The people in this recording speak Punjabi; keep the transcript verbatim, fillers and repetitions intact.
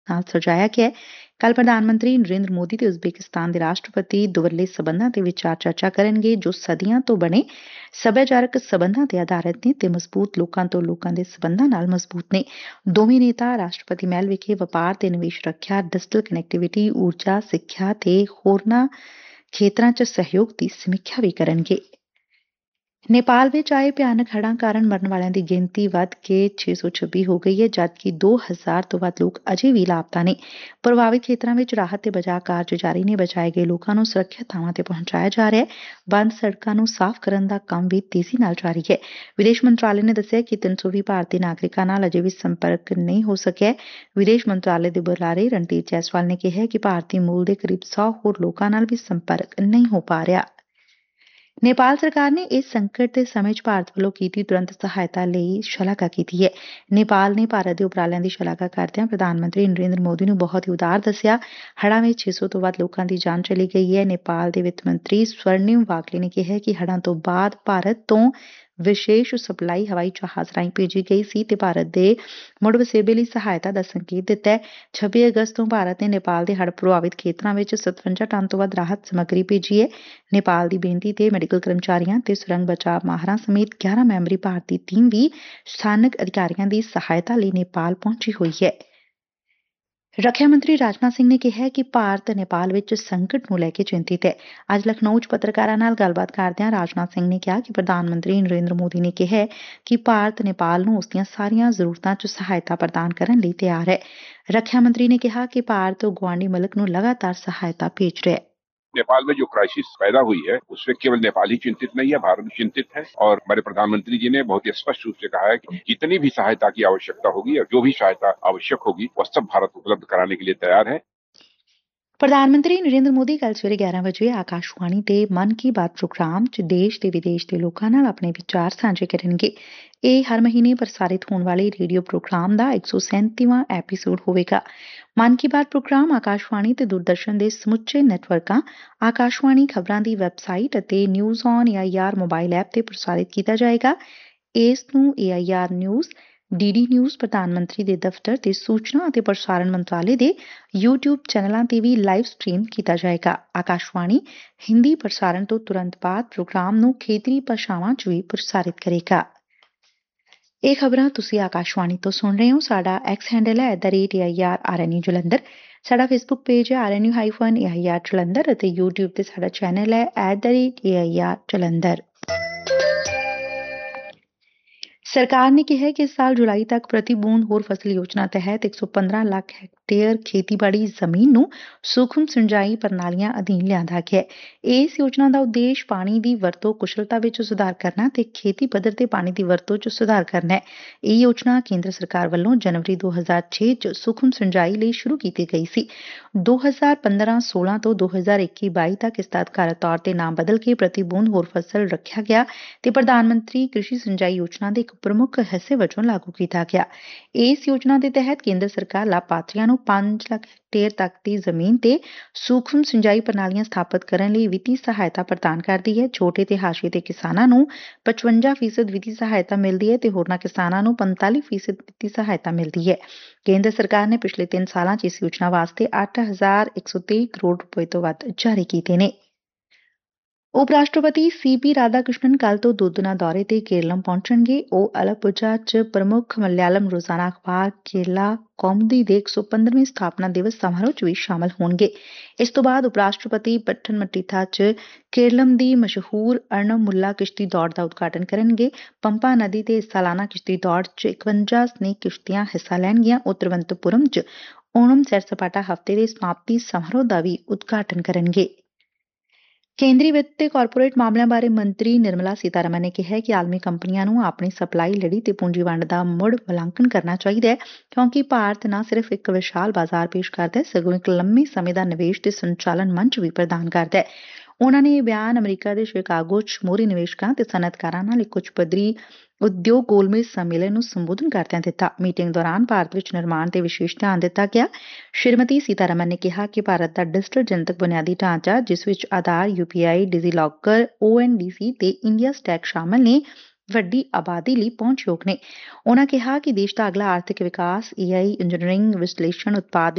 ਨਾਲ ਸਜਾਇਆ ਗਿਆ ਹੈ। ਕੱਲ੍ਹ ਪ੍ਰਧਾਨ ਮੰਤਰੀ ਨਰਿੰਦਰ ਮੋਦੀ ਤੇ ਉਜ਼ਬੇਕਿਸਤਾਨ ਦੇ ਰਾਸ਼ਟਰਪਤੀ ਦੁਵੱਲੇ ਸਬੰਧਾਂ ਤੇ ਵਿਚਾਰ ਚਰਚਾ ਕਰਨਗੇ, ਜੋ ਸਦੀਆਂ ਤੋਂ ਬਣੇ ਸੱਭਿਆਚਾਰਕ ਸਬੰਧਾਂ ਤੇ ਆਧਾਰਿਤ ਨੇ ਤੇ ਮਜ਼ਬੂਤ ਲੋਕਾਂ ਤੋਂ ਲੋਕਾਂ ਦੇ ਸਬੰਧਾਂ ਨਾਲ ਮਜ਼ਬੂਤ ਨੇ। ਦੋਵੇਂ ਨੇਤਾ ਰਾਸ਼ਟਰਪਤੀ ਮਹਿਲ ਵਿਖੇ ਵਪਾਰ ਤੇ ਨਿਵੇਸ਼ ਰੱਖਿਆ, ਡਿਜੀਟਲ ਕਨੈਕਟੀਵਿਟੀ, ਊਰਜਾ, ਸਿੱਖਿਆ ਤੇ ਹੋਰਨਾਂ ਖੇਤਰਾਂ 'ਚ ਸਹਿਯੋਗ ਦੀ ਸਮੀਖਿਆ ਵੀ ਕਰਨਗੇ। ਨੇਪਾਲ ਵਿੱਚ ਆਏ ਭਿਆਨਕ ਹੜ੍ਹਾਂ ਕਾਰਨ ਮਰਨ ਵਾਲਿਆਂ ਦੀ ਗਿਣਤੀ ਵੱਧ ਕੇ ਛੇ ਸੌ ਛੱਬੀ ਹੋ ਗਈ ਹੈ, ਜਦਕਿ ਦੋ ਹਜ਼ਾਰ ਤੋਂ ਵੱਧ ਲੋਕ ਅਜੇ ਵੀ ਲਾਪਤਾ ਨੇ। ਪ੍ਰਭਾਵਿਤ ਖੇਤਰਾਂ ਵਿੱਚ ਰਾਹਤ ਤੇ ਬਚਾਅ ਕਾਰਜ ਜਾਰੀ ਨੇ। ਬਚਾਏ ਗਏ ਲੋਕਾਂ ਨੂੰ ਸੁਰੱਖਿਅਤ ਥਾਵਾਂ ਤੇ ਪਹੁੰਚਾਇਆ ਜਾ ਰਿਹਾ ਹੈ। ਬੰਦ ਸੜਕਾਂ ਨੂੰ ਸਾਫ਼ ਕਰਨ ਦਾ ਕੰਮ ਵੀ ਤੇਜ਼ੀ ਨਾਲ ਜਾਰੀ ਹੈ। ਵਿਦੇਸ਼ ਮੰਤਰਾਲੇ ਨੇ ਦੱਸਿਆ ਕਿ ਤਿੰਨ ਸੌ ਵੀਹ ਭਾਰਤੀ ਨਾਗਰਿਕਾਂ ਨਾਲ ਅਜੇ ਵੀ ਸੰਪਰਕ ਨਹੀਂ ਹੋ ਸਕਿਆ। ਵਿਦੇਸ਼ ਮੰਤਰਾਲੇ ਦੇ ਬੁਲਾਰੇ ਰਣਧੀਰ ਜੈਸਵਾਲ ਨੇ ਕਿਹਾ ਕਿ ਭਾਰਤੀ ਮੂਲ ਦੇ ਕਰੀਬ ਸੌ ਹੋਰ ਲੋਕਾਂ ਨਾਲ ਵੀ ਸੰਪਰਕ ਨਹੀਂ ਹੋ ਪਾ ਰਿਹਾ। ਨੇਪਾਲ ਸਰਕਾਰ ਨੇ ਇਸ ਸੰਕਟ ਦੇ ਸਮੇਂ 'ਚ ਭਾਰਤ ਵੱਲੋਂ ਕੀਤੀ ਤੁਰੰਤ ਸਹਾਇਤਾ ਲਈ ਸ਼ਲਾਘਾ ਕੀਤੀ ਹੈ। ਨੇਪਾਲ ਨੇ ਭਾਰਤ ਦੇ ਉਪਰਾਲਿਆਂ ਦੀ ਸ਼ਲਾਘਾ ਕਰਦਿਆਂ ਪ੍ਰਧਾਨ ਮੰਤਰੀ ਨਰਿੰਦਰ ਮੋਦੀ ਨੂੰ ਬਹੁਤ ਹੀ ਉਦਾਰ ਦੱਸਿਆ। ਹੜ੍ਹਾਂ ਵਿੱਚ ਛੇ ਸੌ ਤੋਂ ਵੱਧ ਲੋਕਾਂ ਦੀ ਜਾਨ ਚਲੀ ਗਈ ਹੈ। ਨੇਪਾਲ ਦੇ ਵਿੱਤ ਮੰਤਰੀ ਸਵਰਨਿਮ ਵਾਕਲੇ ਨੇ ਕਿਹਾ ਕਿ ਹੜ੍ਹਾਂ ਤੋਂ ਬਾਅਦ ਭਾਰਤ ਤੋਂ ਵਿਸ਼ੇਸ਼ ਸਪਲਾਈ ਹਵਾਈ ਜਹਾਜ਼ ਰਾਹੀਂ ਭੇਜੀ ਗਈ ਸੀ ਤੇ ਭਾਰਤ ਦੇ ਮੁੜ ਵਸੇਬੇ ਲਈ ਸਹਾਇਤਾ ਦਾ ਸੰਕੇਤ ਦਿੱਤਾ ਹੈ। ਛੱਬੀ ਅਗਸਤ ਤੋਂ ਭਾਰਤ ਨੇ ਨੇਪਾਲ ਦੇ ਹੜ੍ਹ ਪ੍ਰਭਾਵਿਤ ਖੇਤਰਾਂ ਵਿੱਚ ਸਤਵੰਜਾ ਟਨ ਤੋਂ ਵੱਧ ਰਾਹਤ ਸਮੱਗਰੀ ਭੇਜੀ ਹੈ। ਨੇਪਾਲ ਦੀ ਬੇਨਤੀ ਤੇ ਮੈਡੀਕਲ ਕਰਮਚਾਰੀਆਂ ਤੇ ਸੁਰੰਗ ਬਚਾਅ ਮਾਹਰਾਂ ਸਮੇਤ ਗਿਆਰਾਂ ਮੈਂਬਰੀ ਭਾਰਤੀ ਟੀਮ ਵੀ ਸਥਾਨਕ ਅਧਿਕਾਰੀਆਂ ਦੀ ਸਹਾਇਤਾ ਲਈ ਨੇਪਾਲ ਪਹੁੰਚੀ ਹੋਈ ਹੈ। ਰੱਖਿਆ ਮੰਤਰੀ ਰਾਜਨਾਥ ਸਿੰਘ ਨੇ ਕਿਹਾ ਕਿ ਭਾਰਤ ਨੇਪਾਲ ਵਿੱਚ ਸੰਕਟ ਨੂੰ ਲੈ ਕੇ ਚਿੰਤਿਤ ਹੈ। ਅੱਜ ਲਖਨਊ 'ਚ ਪੱਤਰਕਾਰਾਂ ਨਾਲ ਗੱਲਬਾਤ ਕਰਦਿਆਂ ਰਾਜਨਾਥ ਸਿੰਘ ਨੇ ਕਿਹਾ ਕਿ ਪ੍ਰਧਾਨ ਮੰਤਰੀ ਨਰਿੰਦਰ ਮੋਦੀ ਨੇ ਕਿਹਾ ਕਿ ਭਾਰਤ ਨੇਪਾਲ ਨੂੰ ਉਸਦੀਆਂ ਸਾਰੀਆਂ ਜ਼ਰੂਰਤਾਂ 'ਚ ਸਹਾਇਤਾ ਪ੍ਰਦਾਨ ਕਰਨ ਲਈ ਤਿਆਰ ਹੈ। ਰੱਖਿਆ ਮੰਤਰੀ ਨੇ ਕਿਹਾ ਕਿ ਭਾਰਤ ਗੁਆਂਢੀ ਮੁਲਕ ਨੂੰ ਲਗਾਤਾਰ ਸਹਾਇਤਾ ਭੇਜ ਰਿਹਾ ਹੈ। नेपाल में जो क्राइसिस पैदा हुई है उसमें केवल नेपाल ही चिंतित नहीं है, भारत भी चिंतित है। और हमारे प्रधानमंत्री जी ने बहुत ही स्पष्ट रूप से कहा है कि जितनी भी सहायता की आवश्यकता होगी और जो भी सहायता आवश्यक होगी वह सब भारत उपलब्ध कराने के लिए तैयार है। ਪ੍ਰਧਾਨ ਮੰਤਰੀ ਨਰਿੰਦਰ ਮੋਦੀ ਕੱਲ੍ਹ ਸਵੇਰੇ ਗਿਆਰਾਂ ਵਜੇ ਆਕਾਸ਼ਵਾਣੀ ਤੇ ਮਨ ਕੀ ਬਾਤ ਪ੍ਰੋਗਰਾਮ 'ਚ ਦੇਸ਼ ਤੇ ਵਿਦੇਸ਼ ਦੇ ਲੋਕਾਂ ਨਾਲ ਆਪਣੇ ਵਿਚਾਰ ਸਾਂਝੇ ਕਰਨਗੇ। ਇਹ ਹਰ ਮਹੀਨੇ ਪ੍ਰਸਾਰਿਤ ਹੋਣ ਵਾਲੇ ਰੇਡੀਓ ਪ੍ਰੋਗਰਾਮ ਦਾ ਇੱਕ ਸੌ ਸੈਂਤੀਵਾਂ ਐਪੀਸੋਡ ਹੋਵੇਗਾ। ਮਨ ਕੀ ਬਾਤ ਪ੍ਰੋਗਰਾਮ ਆਕਾਸ਼ਵਾਣੀ ਤੇ ਦੂਰਦਰਸ਼ਨ ਦੇ ਸਮੁੱਚੇ ਨੈਟਵਰਕਾਂ, ਆਕਾਸ਼ਵਾਣੀ ਖਬਰਾਂ ਦੀ ਵੈਬਸਾਈਟ ਅਤੇ news on A I R mobile app ਤੇ ਪ੍ਰਸਾਰਿਤ ਕੀਤਾ ਜਾਏਗਾ। ਇਸ ਨੂੰ ਏ I R news, D D news, ਪ੍ਰਧਾਨ ਮੰਤਰੀ ਦੇ ਦਫ਼ਤਰ ਤੇ ਸੂਚਨਾ ਅਤੇ ਪ੍ਰਸਾਰਣ ਮੰਤਰਾਲੇ ਦੇ ਯੂਟਿਊਬ ਚੈਨਲਾਂ ਤੇ ਵੀ ਲਾਈਵ ਸਟ੍ਰੀਮ ਕੀਤਾ ਜਾਏਗਾ। ਆਕਾਸ਼ਵਾਣੀ ਹਿੰਦੀ ਪ੍ਰਸਾਰਣ ਤੋਂ ਤੁਰੰਤ ਬਾਅਦ ਪ੍ਰੋਗਰਾਮ ਨੂੰ ਖੇਤਰੀ ਭਾਸ਼ਾਵਾਂ 'ਚ ਵੀ ਪ੍ਰਸਾਰਿਤ ਕਰੇਗਾ। ਇਹ ਖਬਰਾਂ ਤੁਸੀਂ ਆਕਾਸ਼ਵਾਣੀ ਤੋਂ ਸੁਣ ਰਹੇ ਹੋ। ਸਾਡਾ ਐਕਸ ਹੈਂਡਲ ਹੈ at the rate A I R R N U Jalandhar. ਸਾਡਾ ਫੇਸਬੁੱਕ ਪੇਜ ਹੈ R N U hyphen A I R Jalandhar ਅਤੇ ਯੂਟਿਊਬ ਤੇ ਸਾਡਾ ਚੈਨਲ ਹੈ at the rate A I R Jalandhar. ਸਰਕਾਰ ਨੇ ਕਿਹਾ ਕਿ ਇਸ ਸਾਲ ਜੁਲਾਈ ਤੱਕ ਪ੍ਰਤੀ ਬੂੰਦ ਹੋਰ ਫਸਲ ਯੋਜਨਾ ਤਹਿਤ ਇੱਕ ਸੌ ਪੰਦਰਾਂ ਲੱਖ ਹੈਕਟੇਅਰ ਖੇਤੀਬਾੜੀ ਜ਼ਮੀਨ ਨੂੰ ਸੂਖਮ ਸਿੰਜਾਈ ਪ੍ਰਣਾਲੀਆਂ ਅਧੀਨ ਲਿਆਂਦਾ ਗਿਆ। ਇਸ ਯੋਜਨਾ ਦਾ ਉਦੇਸ਼ ਪਾਣੀ ਦੀ ਵਰਤੋਂ ਕੁਸ਼ਲਤਾ ਵਿੱਚ ਸੁਧਾਰ ਕਰਨਾ ਤੇ ਖੇਤੀ ਪੱਧਰ ਤੇ ਪਾਣੀ ਦੀ ਵਰਤੋਂ 'ਚ ਸੁਧਾਰ ਕਰਨਾ ਹੈ। ਇਹ ਯੋਜਨਾ ਕੇਂਦਰ ਸਰਕਾਰ ਵੱਲੋਂ ਜਨਵਰੀ ਦੋ ਹਜ਼ਾਰ ਛੇ 'ਚ ਸੂਖਮ ਸਿੰਜਾਈ ਲਈ ਸ਼ੁਰੂ ਕੀਤੀ ਗਈ ਸੀ। ਦੋ ਹਜ਼ਾਰ ਪੰਦਰਾਂ ਸੋਲਾਂ ਤੋਂ ਦੋ ਹਜ਼ਾਰ ਇੱਕੀ ਬਾਈ ਤੱਕ ਇਸ ਦਾ ਅਧਿਕਾਰਤ ਤੌਰ ਤੇ ਨਾਮ ਬਦਲ ਕੇ ਪ੍ਰਤੀ ਬੂੰਦ ਹੋਰ ਫਸਲ ਰੱਖਿਆ ਗਿਆ ਤੇ ਪ੍ਰਧਾਨ ਮੰਤਰੀ ਕ੍ਰਿਸ਼ੀ ਸਿੰਜਾਈ ਯੋਜਨਾ ਦੇ ਇੱਕ ਪ੍ਰਮੁੱਖ ਹਿੱਸੇ ਵਜੋਂ ਲਾਗੂ ਕੀਤਾ ਗਿਆ। ਇਸ ਯੋਜਨਾ ਦੇ ਤਹਿਤ ਕੇਂਦਰ ਸਰਕਾਰ ਲਾਭਪਾਤਰੀਆਂ ਨੂੰ ਪੰਜ ਲੱਖ ਹੈਕਟੇਅਰ ਤੱਕ ਦੀ ਜ਼ਮੀਨ ਤੇ ਸੂਖਮ ਸਿੰਜਾਈ ਪ੍ਰਣਾਲੀਆਂ ਸਥਾਪਿਤ ਕਰਨ ਲਈ ਵਿੱਤੀ ਸਹਾਇਤਾ ਪ੍ਰਦਾਨ ਕਰਦੀ ਹੈ। ਛੋਟੇ ਤੇ ਹਾਸ਼ੀਏ ਦੇ ਕਿਸਾਨਾਂ ਨੂੰ ਪਚਵੰਜਾ ਫੀਸਦ ਵਿੱਤੀ ਸਹਾਇਤਾ ਮਿਲਦੀ ਹੈ ਤੇ ਹੋਰਨਾਂ ਕਿਸਾਨਾਂ ਨੂੰ ਪੰਤਾਲੀ ਫੀਸਦ ਵਿੱਤੀ ਸਹਾਇਤਾ ਮਿਲਦੀ ਹੈ। ਕੇਂਦਰ ਸਰਕਾਰ ਨੇ ਪਿਛਲੇ ਤਿੰਨ ਸਾਲਾਂ 'ਚ ਇਸ ਯੋਜਨਾ ਵਾਸਤੇ ਅੱਠ ਹਜ਼ਾਰ ਇੱਕ ਸੌ ਤੇਈ ਕਰੋੜ ਰੁਪਏ ਤੋਂ ਵੱਧ ਜਾਰੀ ਕੀਤੇ ਨੇ। ਉਪ ਰਾਸ਼ਟਰਪਤੀ ਸੀ ਪੀ ਰਾਧਾ ਕ੍ਰਿਸ਼ਨਨ ਕੱਲ੍ਹ ਤੋਂ ਦੋ ਦਿਨਾਂ ਦੌਰੇ ਤੇ ਕੇਰਲਮ ਪਹੁੰਚਣਗੇ। ਉਹ ਅਲਪੁਝਾ 'ਚ ਪ੍ਰਮੁੱਖ ਮਲਿਆਲਮ ਰੋਜ਼ਾਨਾ ਅਖ਼ਬਾਰ ਕੇਰਲਾ ਕੌਮੁਦੀ ਦੇ ਇੱਕ ਸੌ ਪੰਦਰਵੇਂ ਸਥਾਪਨਾ ਦਿਵਸ ਸਮਾਰੋਹ 'ਚ ਵੀ ਸ਼ਾਮਲ ਹੋਣਗੇ। ਇਸ ਤੋਂ ਬਾਅਦ ਉਪ ਰਾਸ਼ਟਰਪਤੀ ਪੱਠਨਮਥਿੱਟਾ 'ਚ ਕੇਰਲਮ ਦੀ ਮਸ਼ਹੂਰ ਅਰਨਮੁਲਾ ਕਿਸ਼ਤੀ ਦੌੜ ਦਾ ਉਦਘਾਟਨ ਕਰਨਗੇ। ਪੰਪਾ ਨਦੀ ਤੇ ਇਸ ਸਾਲਾਨਾ ਕਿਸ਼ਤੀ ਦੌੜ 'ਚ ਇਕਵੰਜਾ ਸਨੇਕ ਕਿਸ਼ਤੀਆਂ ਹਿੱਸਾ ਲੈਣਗੀਆਂ। ਉਹ ਤਿਰੂਵਨੰਤਪੁਰਮ 'ਚ ਓਣਮ ਸੈਰ ਸਪਾਟਾ ਹਫ਼ਤੇ ਦੇ ਸਮਾਪਤੀ ਸਮਾਰੋਹ ਦਾ ਵੀ ਉਦਘਾਟਨ ਕਰਨਗੇ। ਕੇਂਦਰੀ ਵਿੱਤ ਤੇ ਕਾਰਪੋਰੇਟ ਮਾਮਲਿਆਂ ਬਾਰੇ ਮੰਤਰੀ ਨਿਰਮਲਾ ਸੀਤਾਰਮਨ ਨੇ ਕਿਹਾ ਕਿ ਆਲਮੀ ਕੰਪਨੀਆਂ ਨੂੰ ਆਪਣੀ ਸਪਲਾਈ ਲੜੀ ਤੇ ਪੂੰਜੀ ਵੰਡ ਦਾ ਮੁੜ ਮੁਲਾਂਕਣ ਕਰਨਾ ਚਾਹੀਦਾ ਹੈ, ਕਿਉਂਕਿ ਭਾਰਤ ਨਾ ਸਿਰਫ ਇੱਕ ਵਿਸ਼ਾਲ ਬਾਜ਼ਾਰ ਪੇਸ਼ ਕਰਦਾ ਹੈ, ਸਗੋਂ ਇੱਕ ਲੰਮੇ ਸਮੇਂ ਦਾ ਨਿਵੇਸ਼ ਤੇ ਸੰਚਾਲਨ ਮੰਚ ਵੀ ਪ੍ਰਦਾਨ ਕਰਦਾ ਹੈ। ਉਨ੍ਹਾਂ ਨੇ ਇਹ ਬਿਆਨ ਅਮਰੀਕਾ ਦੇ ਸ਼ਿਕਾਗੋ 'ਚ ਮੋਹਰੀ ਨਿਵੇਸ਼ਕਾਂ ਤੇ ਸਨਅਤਕਾਰਾਂ ਨਾਲ ਇੱਕ ਉੱਚ ਪੱਧਰੀ ਉਦਯੋਗ ਗੋਲਮੇਜ਼ ਸੰਮੇਲਨ ਨੂੰ ਸੰਬੋਧਨ ਕਰਦਿਆਂ ਦਿੱਤਾ। ਮੀਟਿੰਗ ਦੌਰਾਨ ਭਾਰਤ ਵਿੱਚ ਨਿਰਮਾਣ ਤੇ ਵਿਸ਼ੇਸ਼ ਧਿਆਨ ਦਿੱਤਾ ਗਿਆ। ਸ਼੍ਰੀਮਤੀ ਸੀਤਾਰਮਨ ਨੇ ਕਿਹਾ ਕਿ ਭਾਰਤ ਦਾ ਡਿਜੀਟਲ ਜਨਤਕ ਬੁਨਿਆਦੀ ਢਾਂਚਾ, ਜਿਸ ਵਿੱਚ ਆਧਾਰ, ਯੂ ਪੀ ਆਈ, ਡਿਜੀਲਾਕਰ, ਓ ਐਨ ਡੀ ਸੀ ਤੇ ਇੰਡੀਆ ਸਟੈਕ ਸ਼ਾਮਲ ਨੇ, ਵੱਡੀ ਆਬਾਦੀ ਲਈ ਪਹੁੰਚਯੋਗ ਨੇ। ਉਨ੍ਹਾਂ ਕਿਹਾ ਕਿ ਦੇਸ਼ ਦਾ ਅਗਲਾ ਆਰਥਿਕ ਵਿਕਾਸ ਏ ਆਈ ਇੰਜੀਨੀਅਰਿੰਗ, ਵਿਸ਼ਲੇਸ਼ਣ, ਉਤਪਾਦ